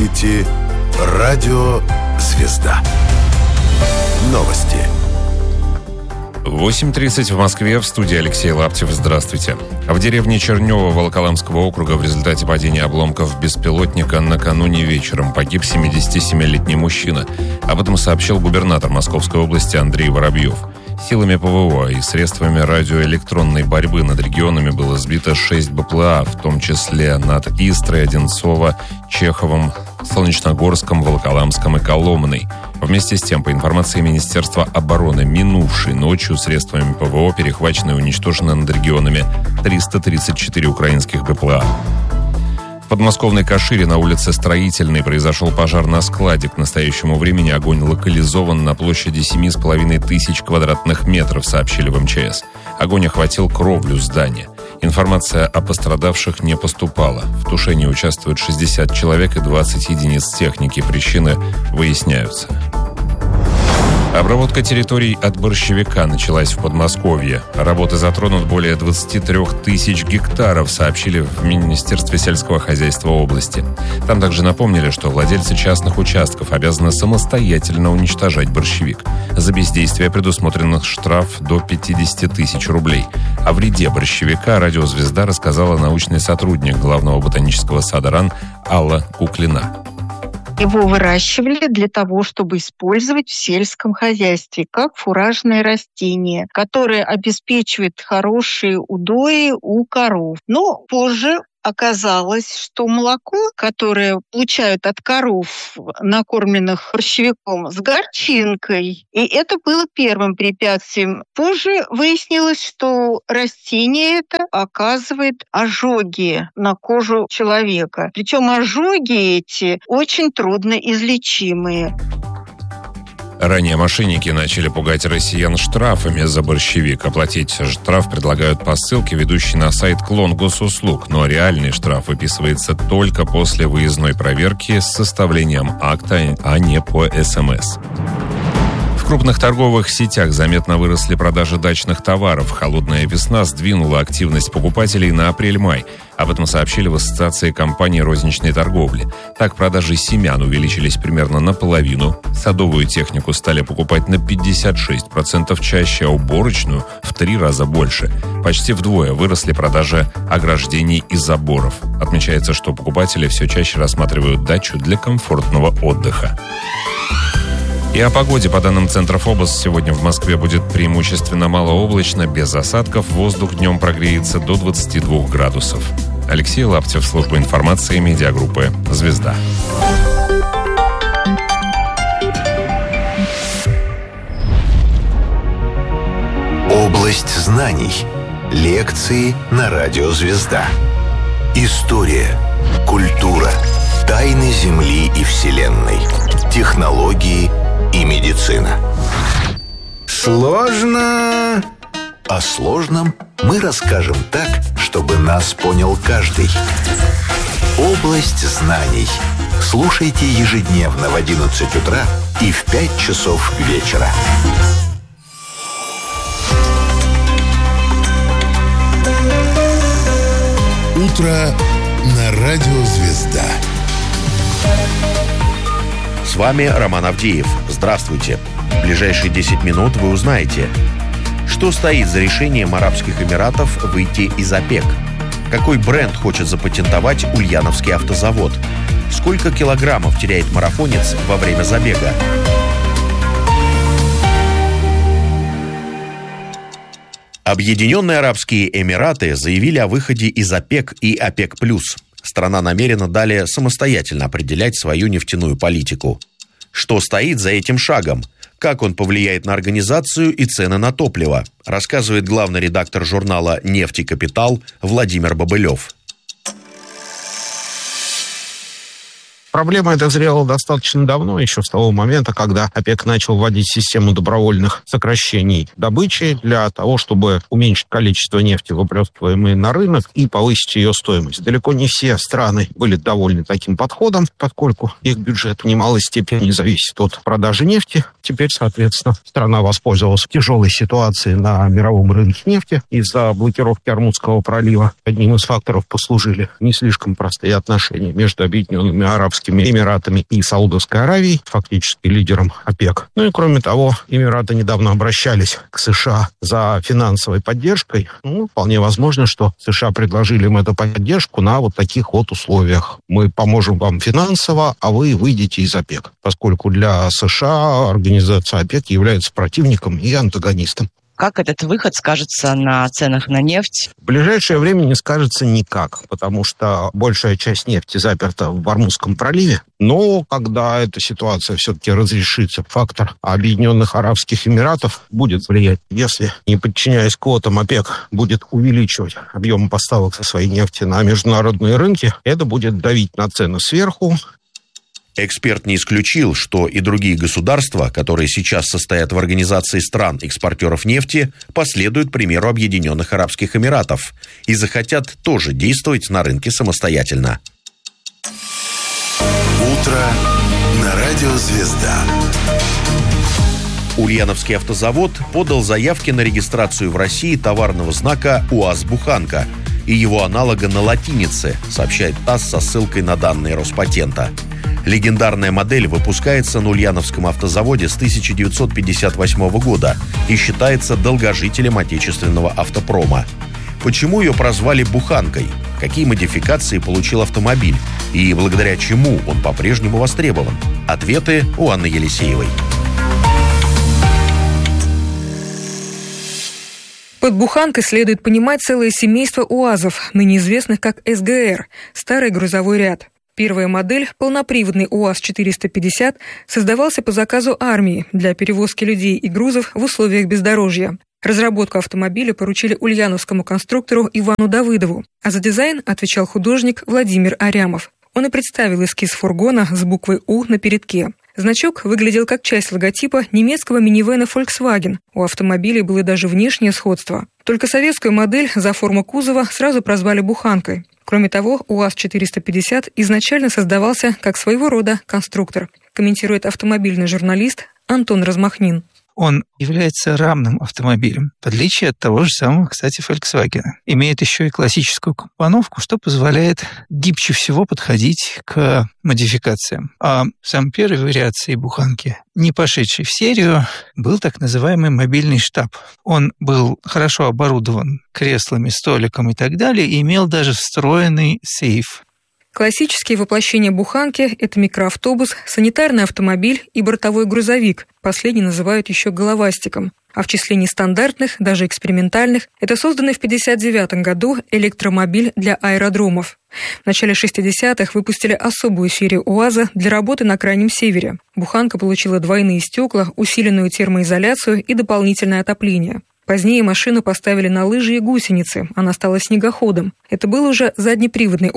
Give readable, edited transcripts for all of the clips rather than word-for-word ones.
слушаете Радио «Звезда». Новости. 8:30 в Москве, в студии Алексей Лаптев. Здравствуйте. В деревне Чернёво Волоколамского округа в результате падения обломков беспилотника накануне вечером погиб 77-летний мужчина. Об этом сообщил губернатор Московской области Андрей Воробьев. Силами ПВО и средствами радиоэлектронной борьбы над регионами было сбито 6 БПЛА, в том числе над Истрой, Одинцово, Чеховым, Солнечногорском, Волоколамском и Коломной. Вместе с тем, по информации Министерства обороны, минувшей ночью средствами ПВО перехвачено и уничтожено над регионами 334 украинских БПЛА. В подмосковной Кашире на улице Строительной произошел пожар на складе. К настоящему времени огонь локализован на площади 7500 квадратных метров, сообщили в МЧС. Огонь охватил кровлю здания. Информация о пострадавших не поступала. В тушении участвуют 60 человек и 20 единиц техники. Причины выясняются. Обработка территорий от борщевика началась в Подмосковье. Работы затронут более 23 тысяч гектаров, сообщили в Министерстве сельского хозяйства области. Там также напомнили, что владельцы частных участков обязаны самостоятельно уничтожать борщевик. За бездействие предусмотрен штраф до 50 тысяч рублей. О вреде борщевика «Радио Звезда» рассказала научный сотрудник главного ботанического сада РАН Алла Куклина. Его выращивали для того, чтобы использовать в сельском хозяйстве как фуражное растение, которое обеспечивает хорошие удои у коров. Но позже оказалось, что молоко, которое получают от коров, накормленных борщевиком, с горчинкой. И это было первым препятствием. Позже выяснилось, что растение это оказывает ожоги на кожу человека. Причем ожоги эти очень трудно излечимые. Ранее мошенники начали пугать россиян штрафами за борщевик. Оплатить штраф предлагают по ссылке, ведущей на сайт Клон Госуслуг, но реальный штраф выписывается только после выездной проверки с составлением акта, а не по СМС. В крупных торговых сетях заметно выросли продажи дачных товаров. Холодная весна сдвинула активность покупателей на апрель-май. Об этом сообщили в Ассоциации компаний розничной торговли. Так, продажи семян увеличились примерно наполовину. Садовую технику стали покупать на 56% чаще, а уборочную в 3 раза больше. Почти вдвое выросли продажи ограждений и заборов. Отмечается, что покупатели все чаще рассматривают дачу для комфортного отдыха. И о погоде. По данным Центра ФОБОС, сегодня в Москве будет преимущественно малооблачно, без осадков. Воздух днем прогреется до 22 градусов. Алексей Лаптев, служба информации, медиагруппы «Звезда». Область знаний. Лекции на Радио «Звезда». История, культура, тайны Земли и Вселенной, технологии и медицина. Сложно. О сложном мы расскажем так, чтобы нас понял каждый. Область знаний. Слушайте ежедневно в 11 утра и в 5 часов вечера. Утро на Радио «Звезда». С вами Роман Авдеев. Здравствуйте. В ближайшие 10 минут вы узнаете, что стоит за решением Арабских Эмиратов выйти из ОПЕК, какой бренд хочет запатентовать Ульяновский автозавод, сколько килограммов теряет марафонец во время забега. Объединенные Арабские Эмираты заявили о выходе из ОПЕК и ОПЕК+. Страна намерена далее самостоятельно определять свою нефтяную политику. Что стоит за этим шагом? Как он повлияет на организацию и цены на топливо? Рассказывает главный редактор журнала «Нефть и Капитал» Владимир Бобылев. Проблема эта зрела достаточно давно, еще с того момента, когда ОПЕК начал вводить систему добровольных сокращений добычи для того, чтобы уменьшить количество нефти, выплескиваемой на рынок, и повысить ее стоимость. Далеко не все страны были довольны таким подходом, поскольку их бюджет в немалой степени зависит от продажи нефти. Теперь, соответственно, страна воспользовалась тяжелой ситуацией на мировом рынке нефти из-за блокировки Ормузского пролива. Одним из факторов послужили не слишком простые отношения между Объединенными Арабскими Арабскими Эмиратами и Саудовской Аравией, фактически лидером ОПЕК. Ну и кроме того, Эмираты недавно обращались к США за финансовой поддержкой. Вполне возможно, что США предложили им эту поддержку на вот таких вот условиях. Мы поможем вам финансово, а вы выйдете из ОПЕК, поскольку для США организация ОПЕК является противником и антагонистом. Как этот выход скажется на ценах на нефть? В ближайшее время не скажется никак, потому что большая часть нефти заперта в Ормузском проливе. Но когда эта ситуация все-таки разрешится, фактор Объединенных Арабских Эмиратов будет влиять. Если, не подчиняясь квотам, ОПЕК будет увеличивать объем поставок своей нефти на международные рынки, это будет давить на цены сверху. Эксперт не исключил, что и другие государства, которые сейчас состоят в организации стран-экспортеров нефти, последуют примеру Объединенных Арабских Эмиратов и захотят тоже действовать на рынке самостоятельно. Утро на радио «Звезда». Ульяновский автозавод подал заявки на регистрацию в России товарного знака УАЗ-Буханка и его аналога на латинице, сообщает ТАСС со ссылкой на данные Роспатента. Легендарная модель выпускается на Ульяновском автозаводе с 1958 года и считается долгожителем отечественного автопрома. Почему ее прозвали «Буханкой»? Какие модификации получил автомобиль? И благодаря чему он по-прежнему востребован? Ответы у Анны Елисеевой. Под «Буханкой» следует понимать целое семейство УАЗов, ныне известных как СГР – старый грузовой ряд. Первая модель, полноприводный УАЗ-450, создавался по заказу армии для перевозки людей и грузов в условиях бездорожья. Разработку автомобиля поручили ульяновскому конструктору Ивану Давыдову, а за дизайн отвечал художник Владимир Арямов. Он и представил эскиз фургона с буквой «У» на передке. Значок выглядел как часть логотипа немецкого минивэна Volkswagen. У автомобиля было даже внешнее сходство. Только советскую модель за форму кузова сразу прозвали «Буханкой». Кроме того, УАЗ-450 изначально создавался как своего рода конструктор, комментирует автомобильный журналист Антон Размахнин. Он является рамным автомобилем, в отличие от того же самого, кстати, Volkswagen. Имеет еще и классическую компоновку, что позволяет гибче всего подходить к модификациям. А сам первой вариацией Буханки, не пошедшей в серию, был так называемый мобильный штаб. Он был хорошо оборудован креслами, столиком и так далее, и имел даже встроенный сейф. Классические воплощения «Буханки» — это микроавтобус, санитарный автомобиль и бортовой грузовик. Последний называют еще головастиком. А в числе нестандартных, даже экспериментальных, это созданный в 1959 году электромобиль для аэродромов. В начале 60-х выпустили особую серию УАЗа для работы на Крайнем Севере. «Буханка» получила двойные стекла, усиленную термоизоляцию и дополнительное отопление. Позднее машину поставили на лыжи и гусеницы, она стала снегоходом. Это был уже заднеприводный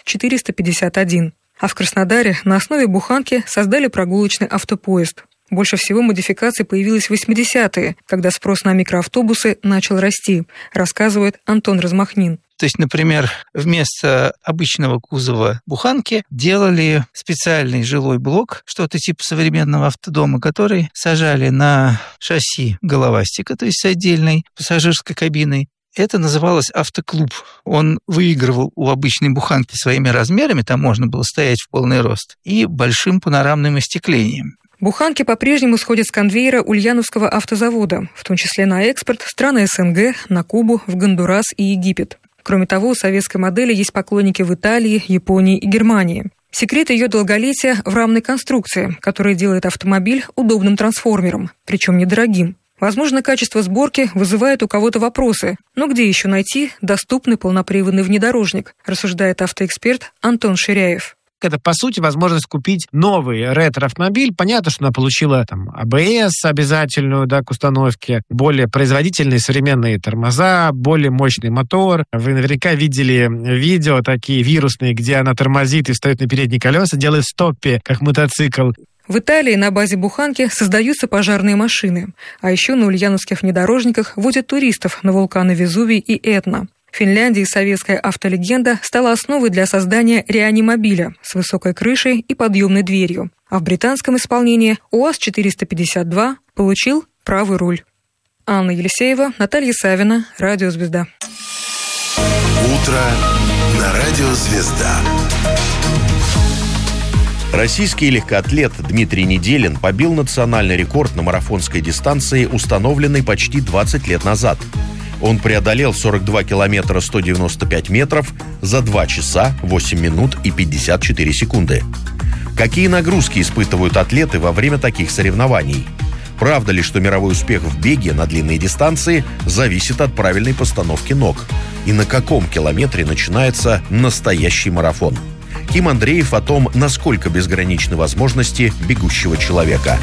УАЗ-451. А в Краснодаре на основе «Буханки» создали прогулочный автопоезд. Больше всего модификаций появилось в 80-е, когда спрос на микроавтобусы начал расти, рассказывает Антон Размахнин. То есть, например, вместо обычного кузова «Буханки» делали специальный жилой блок, что-то типа современного автодома, который сажали на шасси головастика, то есть с отдельной пассажирской кабиной. Это называлось автоклуб. Он выигрывал у обычной «Буханки» своими размерами, там можно было стоять в полный рост, и большим панорамным остеклением. «Буханки» по-прежнему сходят с конвейера Ульяновского автозавода, в том числе на экспорт в страны СНГ, на Кубу, в Гондурас и Египет. Кроме того, у советской модели есть поклонники в Италии, Японии и Германии. Секрет ее долголетия в рамной конструкции, которая делает автомобиль удобным трансформером, причем недорогим. Возможно, качество сборки вызывает у кого-то вопросы, но где еще найти доступный полноприводный внедорожник, рассуждает автоэксперт Антон Ширяев. Это, по сути, возможность купить новый ретро-автомобиль. Понятно, что она получила АБС обязательную, к установке, более производительные современные тормоза, более мощный мотор. Вы наверняка видели видео такие вирусные, где она тормозит и встает на передние колеса, делает в стопе, как мотоцикл. В Италии на базе «Буханки» создаются пожарные машины. А еще на ульяновских внедорожниках возят туристов на вулканы Везувий и Этна. В Финляндии советская автолегенда стала основой для создания реанимобиля с высокой крышей и подъемной дверью. А в британском исполнении УАЗ-452 получил правый руль. Анна Елисеева, Наталья Савина, Радио «Звезда». Утро на радио «Звезда». Российский легкоатлет Дмитрий Неделин побил национальный рекорд на марафонской дистанции, установленный почти 20 лет назад. Он преодолел 42 километра 195 метров за 2 часа 8 минут и 54 секунды. Какие нагрузки испытывают атлеты во время таких соревнований? Правда ли, что мировой успех в беге на длинные дистанции зависит от правильной постановки ног? И на каком километре начинается настоящий марафон? Ким Андреев о том, насколько безграничны возможности бегущего человека.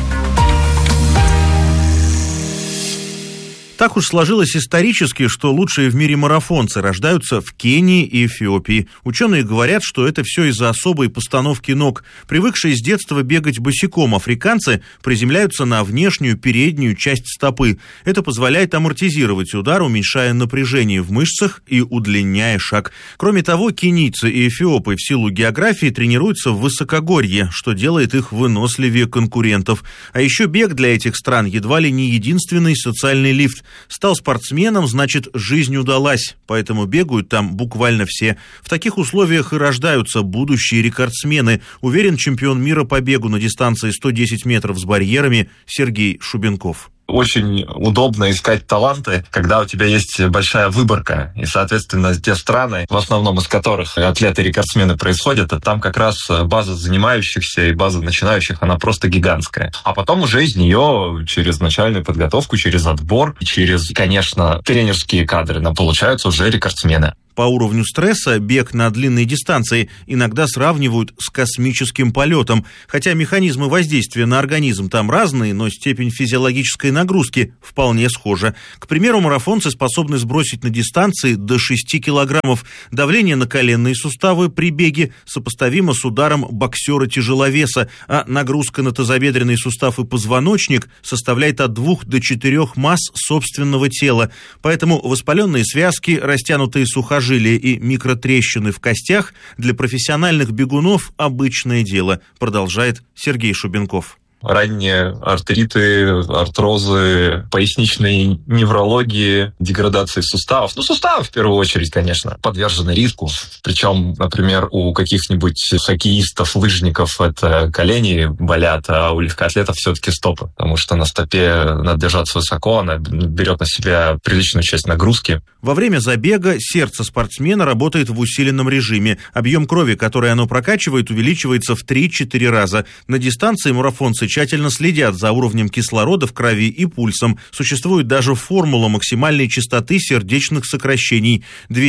Так уж сложилось исторически, что лучшие в мире марафонцы рождаются в Кении и Эфиопии. Ученые говорят, что это все из-за особой постановки ног. Привыкшие с детства бегать босиком африканцы приземляются на внешнюю переднюю часть стопы. Это позволяет амортизировать удар, уменьшая напряжение в мышцах и удлиняя шаг. Кроме того, кенийцы и эфиопы в силу географии тренируются в высокогорье, что делает их выносливее конкурентов. А еще бег для этих стран едва ли не единственный социальный лифт. Стал спортсменом, значит, жизнь удалась, поэтому бегают там буквально все. В таких условиях и рождаются будущие рекордсмены, уверен чемпион мира по бегу на дистанции 110 метров с барьерами Сергей Шубенков. Очень удобно искать таланты, когда у тебя есть большая выборка. И, соответственно, те страны, в основном из которых атлеты-рекордсмены происходят, там как раз база занимающихся и база начинающих, она просто гигантская. А потом уже из нее через начальную подготовку, через отбор, через, конечно, тренерские кадры, получаются уже рекордсмены. По уровню стресса бег на длинной дистанции иногда сравнивают с космическим полетом, хотя механизмы воздействия на организм там разные, но степень физиологической нагрузки вполне схожа. К примеру, марафонцы способны сбросить на дистанции до 6 килограммов. Давление на коленные суставы при беге сопоставимо с ударом боксера-тяжеловеса, а нагрузка на тазобедренный сустав и позвоночник составляет от 2 до 4 масс собственного тела. Поэтому воспаленные связки, растянутые сухожилия и микротрещины в костях для профессиональных бегунов обычное дело, продолжает Сергей Шубенков. Ранние артриты, артрозы, поясничные неврологии, деградации суставов. Суставы в первую очередь, конечно, подвержены риску. Причем, например, у каких-нибудь хоккеистов, лыжников это колени болят, а у легкоатлетов все-таки стопы. Потому что на стопе надо держаться высоко, она берет на себя приличную часть нагрузки. Во время забега сердце спортсмена работает в усиленном режиме. Объем крови, который оно прокачивает, увеличивается в 3-4 раза. На дистанции марафонцы тщательно следят за уровнем кислорода в крови и пульсом. Существует даже формула максимальной частоты сердечных сокращений.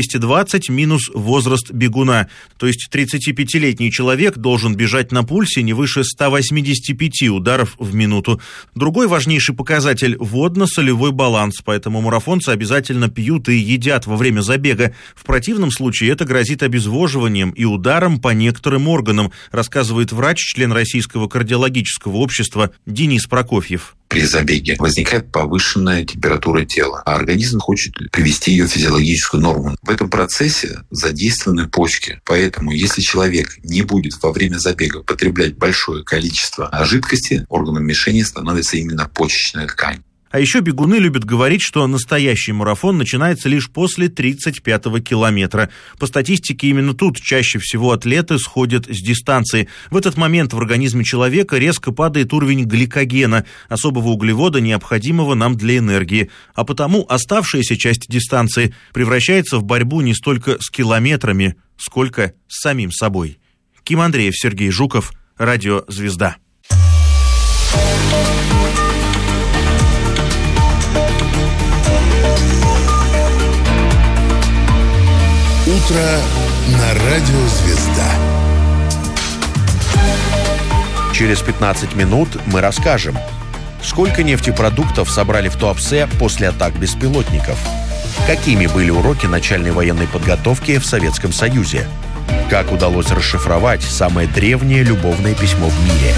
220 минус возраст бегуна. То есть 35-летний человек должен бежать на пульсе не выше 185 ударов в минуту. Другой важнейший показатель – водно-солевой баланс. Поэтому марафонцы обязательно пьют и едят во время забега. В противном случае это грозит обезвоживанием и ударом по некоторым органам, рассказывает врач, член Российского кардиологического общества Денис Прокофьев. При забеге возникает повышенная температура тела, а организм хочет привести ее в физиологическую норму. В этом процессе задействованы почки. Поэтому, если человек не будет во время забега потреблять большое количество жидкости, органом мишени становится именно почечная ткань. А еще бегуны любят говорить, что настоящий марафон начинается лишь после 35-го километра. По статистике, именно тут чаще всего атлеты сходят с дистанции. В этот момент в организме человека резко падает уровень гликогена, особого углевода, необходимого нам для энергии. А потому оставшаяся часть дистанции превращается в борьбу не столько с километрами, сколько с самим собой. Ким Андреев, Сергей Жуков, Радио «Звезда». Утро на Радио «Звезда». Через 15 минут мы расскажем, сколько нефтепродуктов собрали в Туапсе после атак беспилотников, какими были уроки начальной военной подготовки в Советском Союзе, как удалось расшифровать самое древнее любовное письмо в мире.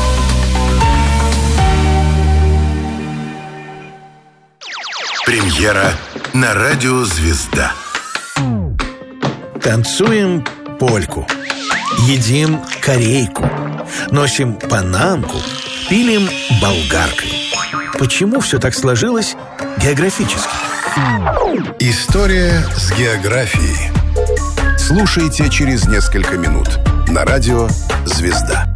Премьера на Радио «Звезда». Танцуем польку, едим корейку, носим панамку, пилим болгаркой. Почему все так сложилось географически? История с географией. Слушайте через несколько минут на Радио «Звезда».